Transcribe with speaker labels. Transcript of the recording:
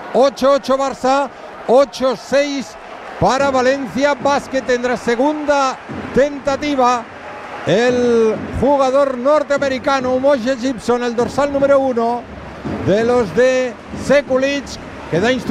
Speaker 1: 8-8 Barça, 8-6 para Valencia Basket. Tendrá segunda tentativa el jugador norteamericano Umoja Gibson, el dorsal número 1 de los de Sekulic, que da